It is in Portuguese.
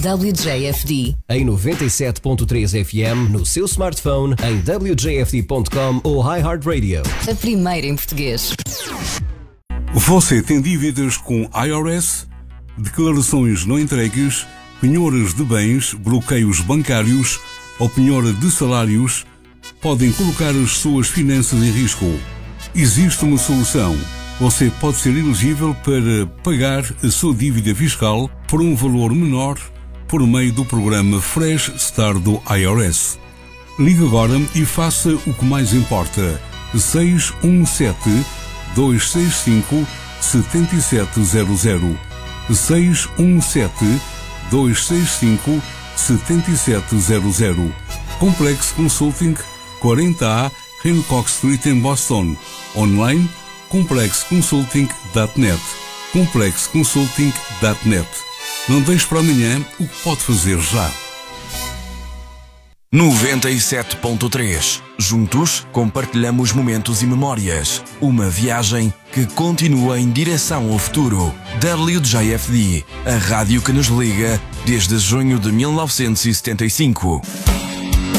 WJFD. Em 97.3 FM, no seu smartphone, em wjfd.com ou iHeartRadio. A primeira em português. Você tem dívidas com IRS? Declarações não entregues, penhoras de bens, bloqueios bancários ou penhora de salários podem colocar as suas finanças em risco. Existe uma solução. Você pode ser elegível para pagar a sua dívida fiscal por um valor menor por meio do programa Fresh Start do IRS. Ligue agora e faça o que mais importa. 617-265-7700. 617-265-7700. Complex Consulting, 40A, Hancock Street em Boston. Online, complexconsulting.net. complexconsulting.net. Não deixe para amanhã o que pode fazer já. 97.3. Juntos compartilhamos momentos e memórias. Uma viagem que continua em direção ao futuro. WJFD, a rádio que nos liga desde junho de 1975.